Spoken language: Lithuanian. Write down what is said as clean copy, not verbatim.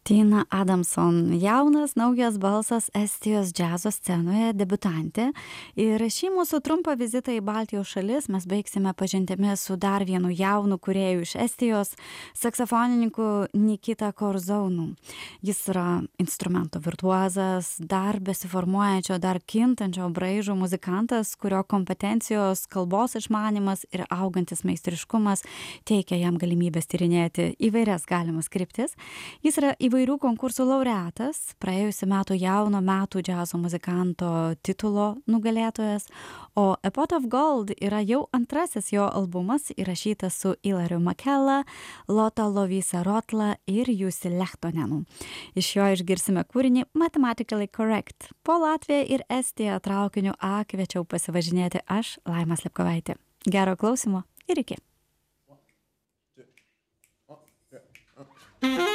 Tina Adamson, jaunas, naujas balsas Estijos džiazo scenoje, debiutantė. Ir šį mūsų trumpą vizitą į Baltijos šalis mes baigsime pažintimi su dar vienu jaunu kūrėju iš Estijos, saksofonininku Nikita Korzaunu. Jis yra instrumento virtuozas, dar besiformuojančio, dar kintančio braižo muzikantas, kurio kompetencijos, kalbos išmanimas ir augantis meistriškumas teikia jam galimybės tyrinėti įvairias galimas kryptis. Jis yra įvairių konkursų laureatas, praėjusiu metu jauno metų džiazo muzikanto titulo nugalėtojas, o A Pot of Gold yra jau antrasis jo albumas, įrašytas su Ilariu Makela, Lota Lovisa Rotla ir Jussi Lehtonenu. Iš jo išgirsime kūrinį Mathematically Correct. Po Latviją ir Estiją traukiniu A kviečiau pasivažinėti aš, Laima Slepkovaitė. Gero klausimo ir iki.